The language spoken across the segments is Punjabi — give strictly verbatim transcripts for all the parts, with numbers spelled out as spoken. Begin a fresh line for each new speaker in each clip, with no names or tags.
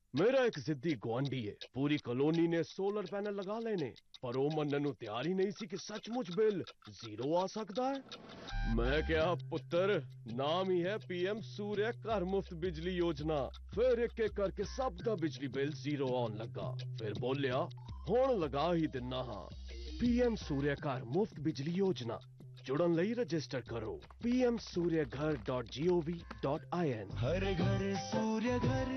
मेरा एक जिद्दी गुआंढी है, पूरी कॉलोनी ने सोलर पैनल लगा लेने, पर ਉਹ ਮੰਨਣ ਨੂੰ ਤਿਆਰ ਹੀ ਨਹੀਂ ਸੀ ਕਿ ਸੱਚਮੁੱਚ ਬਿੱਲ ਜ਼ੀਰੋ ਆ ਸਕਦਾ ਹੈ। मैं क्या पुत्र, नाम ही है पीएम सूर्य घर मुफ्त बिजली योजना। फिर एक एक करके सबका बिजली बिल जीरो आन लगा, फिर बोलिया हुण लगा ही दिना हां। पीएम सूर्य घर मुफ्त बिजली योजना, जुड़न ਲਈ रजिस्टर करो पी एम सूर्य घर dot G O V dot I N.
हर घर सूर्य घर।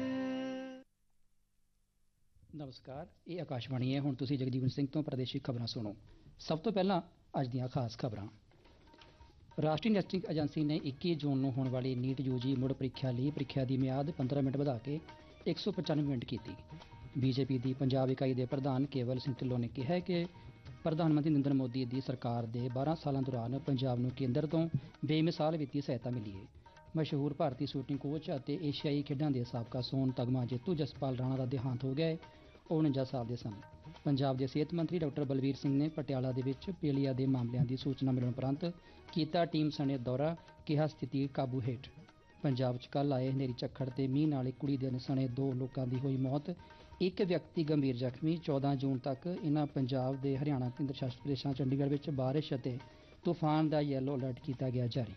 ਨਮਸਕਾਰ, ਇਹ ਆਕਾਸ਼ਵਾਣੀ ਹੈ। ਹੁਣ ਤੁਸੀਂ ਜਗਜੀਵਨ ਸਿੰਘ ਤੋਂ ਪ੍ਰਦੇਸ਼ੀ ਖਬਰਾਂ ਸੁਣੋ। ਸਭ ਤੋਂ ਪਹਿਲਾਂ ਅੱਜ ਦੀਆਂ ਖਾਸ ਖਬਰਾਂ। ਰਾਸ਼ਟਰੀ ਟੈਸਟਿੰਗ ਏਜੰਸੀ ਨੇ ਇੱਕੀ ਜੂਨ ਨੂੰ ਹੋਣ ਵਾਲੀ ਨੀਟ ਯੂਜੀ ਮੁੜ ਪ੍ਰੀਖਿਆ ਲਈ ਪ੍ਰੀਖਿਆ ਦੀ ਮਿਆਦ ਪੰਦਰਾਂ ਮਿੰਟ ਵਧਾ ਕੇ ਇੱਕ ਸੌ ਪਚਾਨਵੇਂ ਮਿੰਟ ਕੀਤੀ। ਬੀਜੇਪੀ ਦੀ ਪੰਜਾਬ ਇਕਾਈ ਦੇ ਪ੍ਰਧਾਨ ਕੇਵਲ ਸਿੰਘ ਢਿੱਲੋਂ ਨੇ ਕਿਹਾ ਕਿ ਪ੍ਰਧਾਨ ਮੰਤਰੀ ਨਰਿੰਦਰ ਮੋਦੀ ਦੀ ਸਰਕਾਰ ਦੇ ਬਾਰਾਂ ਸਾਲਾਂ ਦੌਰਾਨ ਪੰਜਾਬ ਨੂੰ ਕੇਂਦਰ ਤੋਂ ਬੇਮਿਸਾਲ ਵਿੱਤੀ ਸਹਾਇਤਾ ਮਿਲੀ ਹੈ। ਮਸ਼ਹੂਰ ਭਾਰਤੀ ਸ਼ੂਟਿੰਗ ਕੋਚ ਅਤੇ ਏਸ਼ੀਆਈ ਖੇਡਾਂ ਦੇ ਸਾਬਕਾ ਸੋਨ ਤਗਮਾ ਜੇਤੂ ਜਸਪਾਲ ਰਾਣਾ ਦਾ ਦੇਹਾਂਤ ਹੋ ਗਿਆ ਹੈ। ਉਹ ਉਣੰਜਾ ਸਾਲ ਦੇ ਸਨ। ਪੰਜਾਬ ਦੇ ਸਿਹਤ ਮੰਤਰੀ ਡਾਕਟਰ ਬਲਬੀਰ ਸਿੰਘ ਨੇ ਪਟਿਆਲਾ ਦੇ ਵਿੱਚ ਪੀਲੀਆ ਦੇ ਮਾਮਲਿਆਂ ਦੀ ਸੂਚਨਾ ਮਿਲਣ ਉਪਰੰਤ ਕੀਤਾ ਟੀਮ ਸਣੇ ਦੌਰਾ, ਕਿਹਾ ਸਥਿਤੀ ਕਾਬੂ ਹੇਠ। ਪੰਜਾਬ 'ਚ ਕੱਲ੍ਹ ਆਏ ਹਨੇਰੀ ਝੱਖੜ ਤੇ ਮੀਂਹ ਨਾਲ ਇੱਕ ਕੁੜੀ ਦੇ ਸਣੇ ਦੋ ਲੋਕਾਂ ਦੀ ਹੋਈ ਮੌਤ, ਇੱਕ ਵਿਅਕਤੀ ਗੰਭੀਰ ਜ਼ਖਮੀ। ਚੌਦਾਂ ਜੂਨ ਤੱਕ ਇਹਨਾਂ ਪੰਜਾਬ ਦੇ ਹਰਿਆਣਾ ਕੇਂਦਰ ਸ਼ਾਸਤ ਪ੍ਰਦੇਸ਼ਾਂ ਚੰਡੀਗੜ੍ਹ ਵਿੱਚ ਬਾਰਿਸ਼ ਅਤੇ ਤੂਫਾਨ ਦਾ ਯੈਲੋ ਅਲਰਟ ਕੀਤਾ ਗਿਆ ਜਾਰੀ।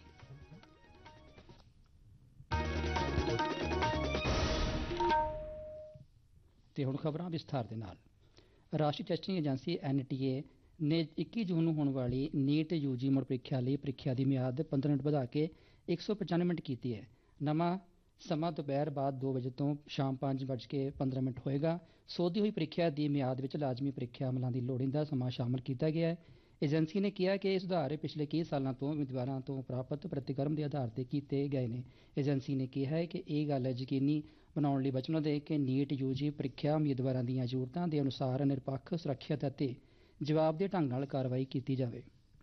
ਤੇ ਹੁਣ ਖਬਰਾਂ ਵਿਸਥਾਰ ਦੇ ਨਾਲ। ਰਾਸ਼ਟਰੀ ਟੈਸਟਿੰਗ ਏਜੰਸੀ ਐਨ ਟੀ ਏ ਨੇ ਇੱਕੀ ਜੂਨ ਨੂੰ ਹੋਣ ਵਾਲੀ ਨੀਟ ਯੂਜੀ ਮੁੜ ਪ੍ਰੀਖਿਆ ਲਈ ਪ੍ਰੀਖਿਆ ਦੀ ਮਿਆਦ ਪੰਦਰਾਂ ਮਿੰਟ ਵਧਾ ਕੇ ਇੱਕ ਸੌ ਪਚਾਨਵੇਂ ਮਿੰਟ ਕੀਤੀ ਹੈ। ਨਵਾਂ ਸਮਾਂ ਦੁਪਹਿਰ ਬਾਅਦ ਦੋ ਵਜੇ ਤੋਂ ਸ਼ਾਮ ਪੰਜ ਵੱਜ ਕੇ ਪੰਦਰਾਂ ਮਿੰਟ ਹੋਏਗਾ। ਸੋਧੀ ਹੋਈ ਪ੍ਰੀਖਿਆ ਦੀ ਮਿਆਦ ਵਿੱਚ ਲਾਜ਼ਮੀ ਪ੍ਰੀਖਿਆ ਅਮਲਾਂ ਦੀ ਲੋੜੀਂਦਾ ਸਮਾਂ ਸ਼ਾਮਲ ਕੀਤਾ ਗਿਆ ਹੈ। ਏਜੰਸੀ ਨੇ ਕਿਹਾ ਕਿ ਇਹ ਸੁਧਾਰ ਪਿਛਲੇ ਕਈ ਸਾਲਾਂ ਤੋਂ ਉਮੀਦਵਾਰਾਂ ਤੋਂ ਪ੍ਰਾਪਤ ਪ੍ਰਤੀਕਰਮ ਦੇ ਆਧਾਰ ਤੇ ਕੀਤੇ ਗਏ ਨੇ। ਏਜੰਸੀ ਨੇ ਕਿਹਾ ਹੈ ਕਿ ਇਹ ਗੱਲ ਯਕੀਨੀ ਬਣਾਉਣ ਲਈ ਵਚਨਬੱਧ ਹੈ ਕਿ ਨੀਟ ਯੂਜੀ ਪ੍ਰੀਖਿਆ ਉਮੀਦਵਾਰਾਂ ਦੀਆਂ ਜ਼ਰੂਰਤਾਂ ਦੇ ਅਨੁਸਾਰ ਨਿਰਪੱਖ, ਸੁਰੱਖਿਅਤ ਅਤੇ ਜਵਾਬਦੇਹ ਢੰਗ ਨਾਲ ਕਾਰਵਾਈ ਕੀਤੀ ਜਾਵੇ।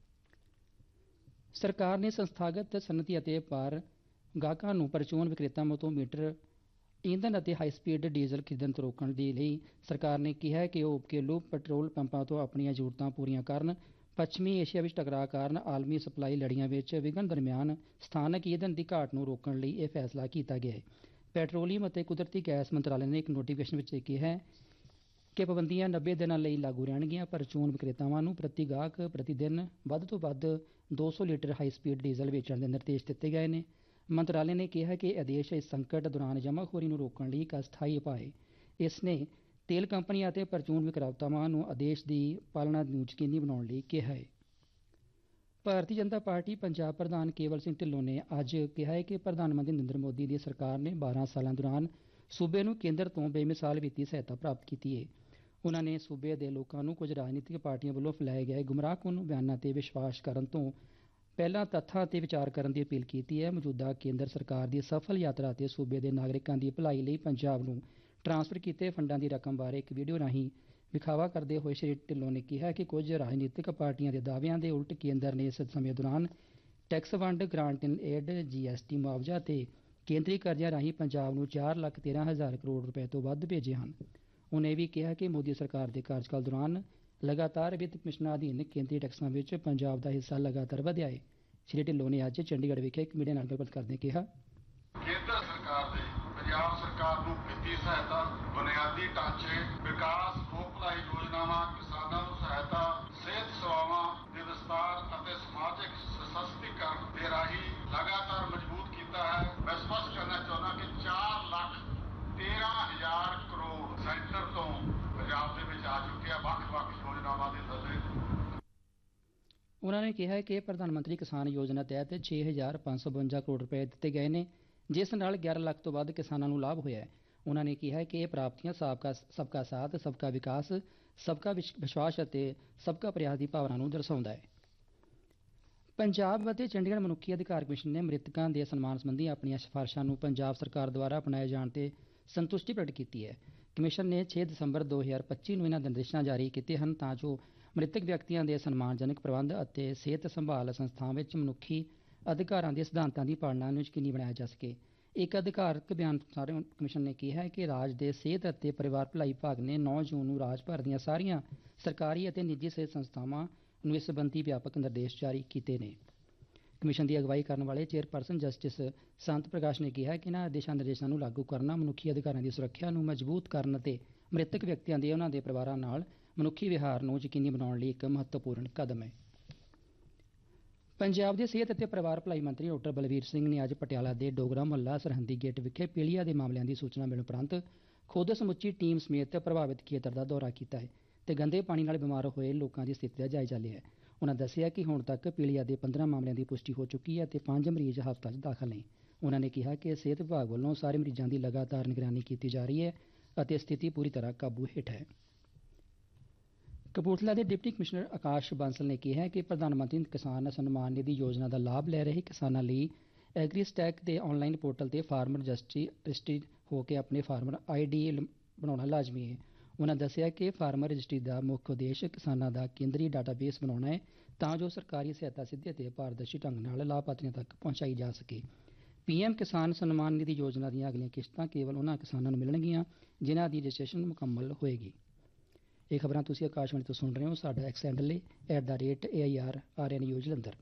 ਸਰਕਾਰ ਨੇ ਸੰਸਥਾਗਤ ਸਨਅਤੀ ਅਤੇ ਵਪਾਰ ਗਾਹਕਾਂ ਨੂੰ ਪਰਚੂਨ ਵਿਕਰੇਤਾਵਾਂ ਤੋਂ ਮੀਟਰ ਈਂਧਨ ਅਤੇ ਹਾਈ ਸਪੀਡ ਡੀਜ਼ਲ ਖਰੀਦਣ ਤੋਂ ਰੋਕਣ ਦੇ ਲਈ ਸਰਕਾਰ ਨੇ ਕਿਹਾ ਹੈ ਕਿ ਉਹ ਘਰੇਲੂ ਪੈਟਰੋਲ ਪੰਪਾਂ ਤੋਂ ਆਪਣੀਆਂ ਜ਼ਰੂਰਤਾਂ ਪੂਰੀਆਂ ਕਰਨ। ਪੱਛਮੀ ਏਸ਼ੀਆ ਵਿੱਚ ਟਕਰਾਅ ਕਾਰਨ ਆਲਮੀ ਸਪਲਾਈ ਲੜੀਆਂ ਵਿੱਚ ਵਿਘਨ ਦਰਮਿਆਨ ਸਥਾਨਕ ਈਂਧਨ ਦੀ ਘਾਟ ਨੂੰ ਰੋਕਣ ਲਈ ਇਹ ਫੈਸਲਾ ਕੀਤਾ ਗਿਆ ਹੈ। ਪੈਟਰੋਲੀਅਮ ਅਤੇ ਕੁਦਰਤੀ ਗੈਸ ਮੰਤਰਾਲੇ ਨੇ ਇੱਕ ਨੋਟੀਫਿਕੇਸ਼ਨ ਵਿੱਚ ਕਿਹਾ ਹੈ ਕਿ ਪਾਬੰਦੀਆਂ ਨੱਬੇ ਦਿਨਾਂ ਲਈ ਲਾਗੂ ਰਹਿਣਗੀਆਂ। ਪਰਚੂਨ ਵਿਕਰੇਤਾਵਾਂ ਨੂੰ ਪ੍ਰਤੀ ਗਾਹਕ ਪ੍ਰਤੀ ਦਿਨ ਵੱਧ ਤੋਂ ਵੱਧ ਦੋ ਸੌ ਲੀਟਰ ਹਾਈ ਸਪੀਡ ਡੀਜ਼ਲ ਵੇਚਣ ਦੇ ਨਿਰਦੇਸ਼ ਦਿੱਤੇ ਗਏ ਨੇ। ਮੰਤਰਾਲੇ ਨੇ ਕਿਹਾ ਕਿ ਇਹ ਆਦੇਸ਼ ਇਸ ਸੰਕਟ ਦੌਰਾਨ ਜਮਾਖੋਰੀ ਨੂੰ ਰੋਕਣ ਲਈ ਇੱਕ ਅਸਥਾਈ ਉਪਾਅ ਹੈ। ਇਸ ਨੇ ਤੇਲ ਕੰਪਨੀਆਂ ਅਤੇ ਪਰਚੂਨ ਵਿਕਰੇਤਾਵਾਂ ਨੂੰ ਆਦੇਸ਼ ਦੀ ਪਾਲਣਾ ਨੂੰ ਯਕੀਨੀ ਬਣਾਉਣ ਲਈ ਕਿਹਾ ਹੈ। ਭਾਰਤੀ ਜਨਤਾ ਪਾਰਟੀ ਪੰਜਾਬ ਪ੍ਰਧਾਨ ਕੇਵਲ ਸਿੰਘ ਢਿੱਲੋਂ ਨੇ ਅੱਜ ਕਿਹਾ ਹੈ ਕਿ ਪ੍ਰਧਾਨ ਮੰਤਰੀ ਨਰਿੰਦਰ ਮੋਦੀ ਦੀ ਸਰਕਾਰ ਨੇ ਬਾਰਾਂ ਸਾਲਾਂ ਦੌਰਾਨ ਸੂਬੇ ਨੂੰ ਕੇਂਦਰ ਤੋਂ ਬੇਮਿਸਾਲ ਵਿੱਤੀ ਸਹਾਇਤਾ ਪ੍ਰਾਪਤ ਕੀਤੀ ਹੈ। ਉਹਨਾਂ ਨੇ ਸੂਬੇ ਦੇ ਲੋਕਾਂ ਨੂੰ ਕੁਝ ਰਾਜਨੀਤਿਕ ਪਾਰਟੀਆਂ ਵੱਲੋਂ ਫੈਲਾਏ ਗਏ ਗੁੰਮਰਾਹਕੁੰਨ ਬਿਆਨਾਂ ਤੇ ਵਿਸ਼ਵਾਸ ਕਰਨ ਤੋਂ ਪਹਿਲਾਂ ਤੱਥਾਂ ਤੇ ਵਿਚਾਰ ਕਰਨ ਦੀ ਅਪੀਲ ਕੀਤੀ ਹੈ। ਮੌਜੂਦਾ ਕੇਂਦਰ ਸਰਕਾਰ ਦੀ ਸਫਲ ਯਾਤਰਾ ਤੇ ਸੂਬੇ ਦੇ ਨਾਗਰਿਕਾਂ ਦੀ ਭਲਾਈ ਲਈ ਪੰਜਾਬ ਨੂੰ ਟਰਾਂਸਫਰ ਕੀਤੇ ਫੰਡਾਂ ਦੀ ਰਕਮ ਬਾਰੇ ਇੱਕ ਵੀਡੀਓ ਰਾਹੀਂ ਵਿਖਾਵਾ ਕਰਦੇ ਹੋਏ ਸ਼੍ਰੀ ਢਿੱਲੋਂ ਨੇ ਕਿਹਾ ਕਿ ਕੁਝ ਰਾਜਨੀਤਿਕ ਪਾਰਟੀਆਂ ਦੇ ਦਾਅਵਿਆਂ ਦੇ ਉਲਟ ਕੇਂਦਰ ਨੇ ਇਸ ਸਮੇਂ ਦੌਰਾਨ ਟੈਕਸ ਵੰਡ, ਗ੍ਰਾਂਟ ਇਨ ਏਡ, ਜੀ ਐਸ ਟੀ ਮੁਆਵਜ਼ਾ ਤੇ ਕੇਂਦਰੀ ਕਰਜ਼ਿਆਂ ਰਾਹੀਂ ਪੰਜਾਬ ਨੂੰ ਚਾਰ ਲੱਖ ਤੇਰਾਂ ਹਜ਼ਾਰ ਕਰੋੜ ਰੁਪਏ ਤੋਂ ਵੱਧ ਭੇਜੇ ਹਨ। ਉਹਨੇ ਇਹ ਵੀ ਕਿਹਾ ਕਿ ਮੋਦੀ ਸਰਕਾਰ ਦੇ ਕਾਰਜਕਾਲ ਦੌਰਾਨ ਲਗਾਤਾਰ ਵਿੱਤ ਕਮਿਸ਼ਨਾਂ ਅਧੀਨ ਕੇਂਦਰੀ ਟੈਕਸਾਂ ਵਿੱਚ ਪੰਜਾਬ ਦਾ ਹਿੱਸਾ ਲਗਾਤਾਰ ਵਧਿਆ ਹੈ। ਸ਼੍ਰੀ ਢਿੱਲੋਂ ਨੇ ਅੱਜ ਚੰਡੀਗੜ੍ਹ ਵਿਖੇ ਇੱਕ ਮੀਡੀਆ ਨਾਲ ਗੱਲਬਾਤ ਕਰਦੇ ਕਿਹਾ,
ਕੇਂਦਰ ਸਰਕਾਰ ਦੇ ਪੰਜਾਬ ਸਰਕਾਰ ਨੂੰ ਵਿੱਤੀ ਸਹਾਇਤਾ, ਬੁਨਿਆਦੀ ਢਾਂਚੇ ਵਿਕਾਸ, ਲੋਕ ਭਲਾਈ ਯੋਜਨਾਵਾਂ, ਕਿਸਾਨਾਂ ਨੂੰ ਸਹਾਇਤਾ, ਸਿਹਤ ਸੇਵਾਵਾਂ ਦੇ ਵਿਸਤਾਰ ਅਤੇ ਸਮਾਜਿਕ ਸਸ਼ਕਤੀਕਰਨ ਦੇ ਰਾਹੀਂ ਲਗਾਤਾਰ ਮਜ਼ਬੂਤ ਕੀਤਾ ਹੈ। ਮੈਂ ਸਪਸ਼ਟ ਕਰਨਾ ਚਾਹੁੰਦਾ ਕਿ ਚਾਰ ਲੱਖ ਤੇਰਾਂ ਹਜ਼ਾਰ ਕਰੋੜ ਸੈਂਟਰ ਤੋਂ ਪੰਜਾਬ ਦੇ ਵਿੱਚ ਆ ਚੁੱਕਿਆ ਵੱਖ-ਵੱਖ ਯੋਜਨਾਵਾਂ ਦੇ ਥੱਲੇ।
ਉਹਨਾਂ ਨੇ ਕਿਹਾ ਕਿ ਪ੍ਰਧਾਨ ਮੰਤਰੀ ਕਿਸਾਨ ਯੋਜਨਾ ਤਹਿਤ ਛੇ ਹਜ਼ਾਰ ਪੰਜ ਸੌ ਬਵੰਜਾ ਕਰੋੜ ਰੁਪਏ ਦਿੱਤੇ ਗਏ ਨੇ, ਜਿਸ ਨਾਲ ਗਿਆਰਾਂ ਲੱਖ ਤੋਂ ਵੱਧ ਕਿਸਾਨਾਂ ਨੂੰ ਲਾਭ ਹੋਇਆ ਹੈ। ਉਹਨਾਂ ਨੇ ਕਿਹਾ ਕਿ ਇਹ ਪ੍ਰਾਪਤੀਆਂ ਸਾਬਕਾ ਸਬਕਾ ਸਾਥ, ਸਬਕਾ ਵਿਕਾਸ, ਸਬਕਾ ਵਿਸ਼ਵਾਸ ਅਤੇ ਸਬਕਾ ਪ੍ਰਯਾਸ ਦੀ ਭਾਵਨਾ ਨੂੰ ਦਰਸਾਉਂਦਾ ਹੈ। ਪੰਜਾਬ ਅਤੇ ਚੰਡੀਗੜ੍ਹ ਮਨੁੱਖੀ ਅਧਿਕਾਰ ਕਮਿਸ਼ਨ ਨੇ ਮ੍ਰਿਤਕਾਂ ਦੇ ਸਨਮਾਨ ਸੰਬੰਧੀ ਆਪਣੀਆਂ ਸਿਫਾਰਸ਼ਾਂ ਨੂੰ ਪੰਜਾਬ ਸਰਕਾਰ ਦੁਆਰਾ ਅਪਣਾਏ ਜਾਣ ਤੇ ਸੰਤੁਸ਼ਟੀ ਪ੍ਰਗਟ ਕੀਤੀ ਹੈ। ਕਮਿਸ਼ਨ ਨੇ ਛੇ ਦਸੰਬਰ ਦੋ ਹਜ਼ਾਰ ਪੱਚੀ ਨੂੰ ਇਹਨਾਂ ਨਿਰਦੇਸ਼ਾਂ ਜਾਰੀ ਕੀਤੇ ਹਨ ਤਾਂ ਜੋ ਮ੍ਰਿਤਕ ਵਿਅਕਤੀਆਂ ਦੇ ਸਨਮਾਨਜਨਕ ਪ੍ਰਬੰਧ ਅਤੇ ਸਿਹਤ ਸੰਭਾਲ ਸੰਸਥਾਵਾਂ ਵਿੱਚ ਮਨੁੱਖੀ ਅਧਿਕਾਰਾਂ ਦੇ ਸਿਧਾਂਤਾਂ ਦੀ ਪਾਲਣਾ ਨੂੰ ਯਕੀਨੀ ਬਣਾਇਆ ਜਾ ਸਕੇ। ਇੱਕ ਅਧਿਕਾਰਕ ਬਿਆਨ ਅਨੁਸਾਰ ਕਮਿਸ਼ਨ ਨੇ ਕਿਹਾ ਹੈ ਕਿ ਰਾਜ ਦੇ ਸਿਹਤ ਅਤੇ ਪਰਿਵਾਰ ਭਲਾਈ ਵਿਭਾਗ ਨੇ ਨੌਂ ਜੂਨ ਨੂੰ ਰਾਜ ਭਰ ਦੀਆਂ ਸਾਰੀਆਂ ਸਰਕਾਰੀ ਅਤੇ ਨਿੱਜੀ ਸਿਹਤ ਸੰਸਥਾਵਾਂ ਨੂੰ ਇਸ ਸੰਬੰਧੀ ਵਿਆਪਕ ਨਿਰਦੇਸ਼ ਜਾਰੀ ਕੀਤੇ ਨੇ। ਕਮਿਸ਼ਨ ਦੀ ਅਗਵਾਈ ਕਰਨ ਵਾਲੇ ਚੇਅਰਪਰਸਨ ਜਸਟਿਸ ਸੰਤ ਪ੍ਰਕਾਸ਼ ਨੇ ਕਿਹਾ ਕਿ ਇਹਨਾਂ ਦਿਸ਼ਾ ਨਿਰਦੇਸ਼ਾਂ ਨੂੰ ਲਾਗੂ ਕਰਨਾ ਮਨੁੱਖੀ ਅਧਿਕਾਰਾਂ ਦੀ ਸੁਰੱਖਿਆ ਨੂੰ ਮਜ਼ਬੂਤ ਕਰਨ ਅਤੇ ਮ੍ਰਿਤਕ ਵਿਅਕਤੀਆਂ ਦੇ ਉਹਨਾਂ ਦੇ ਪਰਿਵਾਰਾਂ ਨਾਲ ਮਨੁੱਖੀ ਵਿਹਾਰ ਨੂੰ ਯਕੀਨੀ ਬਣਾਉਣ ਲਈ ਇੱਕ ਮਹੱਤਵਪੂਰਨ ਕਦਮ ਹੈ। ਪੰਜਾਬ ਦੇ ਸਿਹਤ ਅਤੇ ਪਰਿਵਾਰ ਭਲਾਈ ਮੰਤਰੀ ਡਾਕਟਰ ਬਲਵੀਰ ਸਿੰਘ ਨੇ ਅੱਜ ਪਟਿਆਲਾ ਦੇ ਡੋਗਰਾ ਮੁਹੱਲਾ ਸਰਹੰਦੀ ਗੇਟ ਵਿਖੇ ਪੀਲੀਆ ਦੇ ਮਾਮਲਿਆਂ ਦੀ ਸੂਚਨਾ ਮਿਲਣ ਉਪਰੰਤ ਖੁਦ ਸਮੁੱਚੀ ਟੀਮ ਸਮੇਤ ਪ੍ਰਭਾਵਿਤ ਖੇਤਰ ਦਾ ਦੌਰਾ ਕੀਤਾ ਹੈ ਤੇ ਗੰਦੇ ਪਾਣੀ ਨਾਲ ਬਿਮਾਰ ਹੋਏ ਲੋਕਾਂ ਦੀ ਸਥਿਤੀ ਦਾ ਜਾਇਜ਼ਾ ਲਿਆ ਹੈ। ਉਨ੍ਹਾਂ ਦੱਸਿਆ ਕਿ ਹੁਣ ਤੱਕ ਪੀਲੀਆ ਦੇ ਪੰਦਰਾਂ ਮਾਮਲਿਆਂ ਦੀ ਪੁਸ਼ਟੀ ਹੋ ਚੁੱਕੀ ਹੈ ਤੇ ਪੰਜ ਮਰੀਜ਼ ਹਸਪਤਾਲ 'ਚ ਦਾਖਲ ਨੇ। ਉਨ੍ਹਾਂ ਨੇ ਕਿਹਾ ਕਿ ਸਿਹਤ ਵਿਭਾਗ ਵੱਲੋਂ ਸਾਰੇ ਮਰੀਜ਼ਾਂ ਦੀ ਲਗਾਤਾਰ ਨਿਗਰਾਨੀ ਕੀਤੀ ਜਾ ਰਹੀ ਹੈ ਅਤੇ ਸਥਿਤੀ ਪੂਰੀ ਤਰ੍ਹਾਂ ਕਾਬੂ ਹੇਠ ਹੈ। ਕਪੂਰਥਲਾ ਦੇ ਡਿਪਟੀ ਕਮਿਸ਼ਨਰ ਆਕਾਸ਼ ਬਾਂਸਲ ਨੇ ਕਿਹਾ ਕਿ ਪ੍ਰਧਾਨ ਮੰਤਰੀ ਕਿਸਾਨ ਸਨਮਾਨ ਨਿਧੀ ਯੋਜਨਾ ਦਾ ਲਾਭ ਲੈ ਰਹੇ ਕਿਸਾਨਾਂ ਲਈ ਐਗਰੀਸਟੈਕ ਦੇ ਆਨਲਾਈਨ ਪੋਰਟਲ ਤੇ ਫਾਰਮਰ ਰਜਿਸਟਰੀ ਰਜਿਸਟਰਡ ਹੋ ਕੇ ਆਪਣੇ ਫਾਰਮਰ ਆਈ ਡੀ ਬਣਾਉਣਾ ਲਾਜ਼ਮੀ ਹੈ। ਉਨ੍ਹਾਂ ਦੱਸਿਆ ਕਿ ਫਾਰਮਰ ਰਜਿਸਟਰੀ ਦਾ ਮੁੱਖ ਉਦੇਸ਼ ਕਿਸਾਨਾਂ ਦਾ ਕੇਂਦਰੀ ਡਾਟਾਬੇਸ ਬਣਾਉਣਾ ਹੈ ਤਾਂ ਜੋ ਸਰਕਾਰੀ ਸਹਾਇਤਾ ਸਿੱਧੇ ਅਤੇ ਪਾਰਦਰਸ਼ੀ ਢੰਗ ਨਾਲ ਲਾਭਪਾਤਰੀਆਂ ਤੱਕ ਪਹੁੰਚਾਈ ਜਾ ਸਕੇ। ਪੀਐਮ ਕਿਸਾਨ ਸਨਮਾਨ ਨਿਧੀ ਯੋਜਨਾ ਦੀਆਂ ਅਗਲੀਆਂ ਕਿਸ਼ਤਾਂ ਕੇਵਲ ਉਹਨਾਂ ਕਿਸਾਨਾਂ ਨੂੰ ਮਿਲਣਗੀਆਂ ਜਿਨ੍ਹਾਂ ਦੀ ਰਜਿਸਟ੍ਰੇਸ਼ਨ ਮੁਕੰਮਲ ਹੋਏਗੀ। ਇਹ ਖਬਰਾਂ ਤੁਸੀਂ ਆਕਾਸ਼ਵਾਣੀ ਤੋਂ ਸੁਣ ਰਹੇ ਹੋ। ਸਾਡਾ ਐਕਸ ਹੈਂਡਲ ਹੈ at the rate A I R R N U Jalandhar.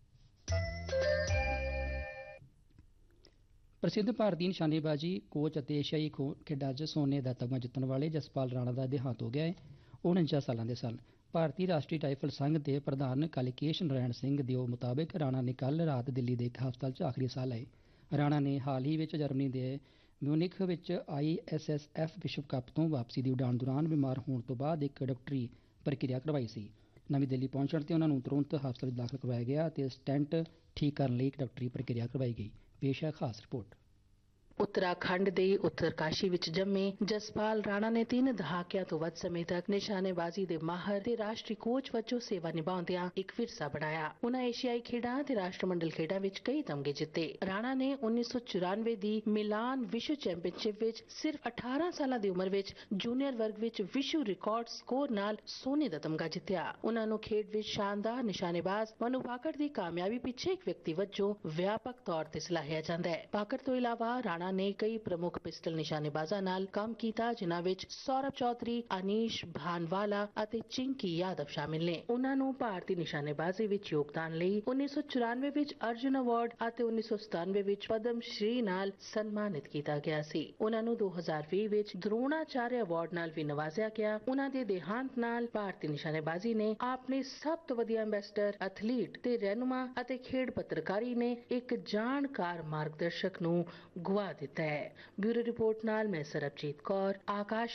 ਪ੍ਰਸਿੱਧ ਭਾਰਤੀ ਨਿਸ਼ਾਨੇਬਾਜ਼ੀ ਕੋਚ ਅਤੇ ਏਸ਼ੀਆਈ ਖੇਡਾਂ 'ਚ ਸੋਨੇ ਦਾ ਤਗਮਾ ਜਿੱਤਣ ਵਾਲੇ ਜਸਪਾਲ ਰਾਣਾ ਦਾ ਦੇਹਾਂਤ ਹੋ ਗਿਆ ਹੈ। ਉਹ ਉਣੰਜਾ ਸਾਲਾਂ ਦੇ ਸਨ। ਭਾਰਤੀ ਰਾਸ਼ਟਰੀ ਰਾਈਫਲ ਸੰਘ ਦੇ ਪ੍ਰਧਾਨ ਕਲਿਕੇਸ਼ ਨਾਰਾਇਣ ਸਿੰਘ ਦੇ ਮੁਤਾਬਕ ਰਾਣਾ ਨੇ ਕੱਲ੍ਹ ਰਾਤ ਦਿੱਲੀ ਦੇ ਇੱਕ ਹਸਪਤਾਲ 'ਚ ਆਖਰੀ ਸਾਹ ਲਏ। ਰਾਣਾ ਨੇ ਹਾਲ ਹੀ ਵਿੱਚ ਜਰਮਨੀ ਦੇ ਮਿਊਨਿਖ ਵਿੱਚ ਆਈ ਐਸ ਐਸ ਐਫ ਵਿਸ਼ਵ ਕੱਪ ਤੋਂ ਵਾਪਸੀ ਦੀ ਉਡਾਣ ਦੌਰਾਨ ਬਿਮਾਰ ਹੋਣ ਤੋਂ ਬਾਅਦ ਇੱਕ ਡਾਕਟਰੀ ਪ੍ਰਕਿਰਿਆ ਕਰਵਾਈ ਸੀ। ਨਵੀਂ ਦਿੱਲੀ ਪਹੁੰਚਣ ਤੇ ਉਹਨਾਂ ਨੂੰ ਤੁਰੰਤ ਹਸਪਤਾਲ ਵਿੱਚ ਦਾਖਲ ਕਰਵਾਇਆ ਗਿਆ ਅਤੇ ਸਟੈਂਟ ਠੀਕ ਕਰਨ ਲਈ ਇੱਕ ਡਾਕਟਰੀ ਪ੍ਰਕਿਰਿਆ ਕਰਵਾਈ ਗਈ। ਪੇਸ਼ ਹੈ ਖਾਸ ਰਿਪੋਰਟ।
ਉੱਤਰਾਖੰਡ ਦੇ ਉੱਤਰਕਾਸ਼ੀ ਵਿੱਚ ਜੰਮੇ ਜਸਪਾਲ ਰਾਣਾ ਨੇ ਤਿੰਨ ਦਹਾਕਿਆਂ ਤੋਂ ਵੱਧ ਸਮੇਂ ਤੱਕ ਨਿਸ਼ਾਨੇਬਾਜ਼ੀ ਦੇ ਮਾਹਰ ਤੇ ਰਾਸ਼ਟਰੀ ਕੋਚ ਵਜੋਂ ਸੇਵਾ ਨਿਭਾਉਂਦਿਆਂ ਇੱਕ ਵਿਰਸਾ ਬਣਾਇਆ। ਉਨ੍ਹਾਂ ਏਸ਼ੀਆਈ ਖੇਡਾਂ ਤੇ ਰਾਸ਼ਟਰਮੰਡਲ ਖੇਡਾਂ ਵਿੱਚ ਕਈ ਤਮਗੇ ਜਿੱਤੇ। ਰਾਣਾ ਨੇ ਉੱਨੀ ਸੌ ਚੁਰਾਨਵੇਂ ਦੀ ਮਿਲਾਨ ਵਿਸ਼ਵ ਚੈਂਪੀਅਨਸ਼ਿਪ ਵਿੱਚ ਸਿਰਫ ਅਠਾਰਾਂ ਸਾਲਾਂ ਦੀ ਉਮਰ ਵਿੱਚ ਜੂਨੀਅਰ ਵਰਗ ਵਿੱਚ ਵਿਸ਼ਵ ਰਿਕਾਰਡ ਸਕੋਰ ਨਾਲ ਸੋਨੇ ਦਾ ਤਮਗਾ ਜਿੱਤਿਆ। ਉਨ੍ਹਾਂ ਨੂੰ ਖੇਡ ਵਿੱਚ ਸ਼ਾਨਦਾਰ ਨਿਸ਼ਾਨੇਬਾਜ਼ ਮਨੂ ਭਾਕਰ ਦੀ ਕਾਮਯਾਬੀ ਪਿੱਛੇ ਇੱਕ ਵਿਅਕਤੀ ਵਜੋਂ ਵਿਆਪਕ ਤੌਰ ਤੇ ਸਲਾਹਿਆ ਜਾਂਦਾ ਹੈ। ਭਾਕਰ ਤੋਂ ਇਲਾਵਾ ਰਾਣਾ ਨੇ ਕਈ ਪ੍ਰਮੁੱਖ ਪਿਸਟਲ ਨਿਸ਼ਾਨੇਬਾਜ਼ਾਂ ਨਾਲ ਕੰਮ ਕੀਤਾ ਜਿਨ੍ਹਾਂ ਵਿੱਚ ਸੌਰਭ ਚੌਧਰੀ, ਅਨੀਸ਼ ਭਾਨਵਾਲਾ ਅਤੇ ਚਿੰਕੀ ਯਾਦਵ ਸ਼ਾਮਿਲ ਨੇ। ਉਨ੍ਹਾਂ ਨੂੰ ਭਾਰਤੀ ਨਿਸ਼ਾਨੇਬਾਜ਼ੀ ਵਿੱਚ ਯੋਗਦਾਨ ਲਈ ਉੱਨੀ ਸੌ ਚੁਰਾਨਵੇਂ ਵਿੱਚ ਅਰਜੁਨ ਅਵਾਰਡ ਅਤੇ ਉੱਨੀ ਸੌ ਸਤਾਨਵੇਂ ਵਿੱਚ ਪਦਮ ਸ਼੍ਰੀ ਨਾਲ ਸਨਮਾਨਿਤ ਕੀਤਾ ਗਿਆ ਸੀ। ਉਨ੍ਹਾਂ ਨੂੰ ਦੋ ਹਜ਼ਾਰ ਵੀਹ ਵਿੱਚ ਦਰੋਣਾਚਾਰਿਆ ਅਵਾਰਡ ਨਾਲ ਵੀ ਨਵਾਜ਼ਿਆ ਗਿਆ। ਉਨ੍ਹਾਂ ਦੇ ਦੇਹਾਂਤ ਨਾਲ ਭਾਰਤੀ ਨਿਸ਼ਾਨੇਬਾਜ਼ੀ ਨੇ ਆਪਣੇ ਸਭ ਤੋਂ ਵਧੀਆ ਐਂਬੈਸਡਰ, ਐਥਲੀਟ ਤੇ ਰਹਿਨੁਮਾ ਅਤੇ ਖੇਡ ਪੱਤਰਕਾਰੀ ਨੇ ਇੱਕ ਜਾਣਕਾਰ ਮਾਰਗਦਰਸ਼ਕ ਨੂੰ ਗੁਆ ਦਿੱਤਾ ਹੈ। ਬਿਊਰੋ ਰਿਪੋਰਟ ਨਾਲ ਮੈਂ ਸਰਬਜੀਤ ਕੌਰ, ਆਕਾਸ਼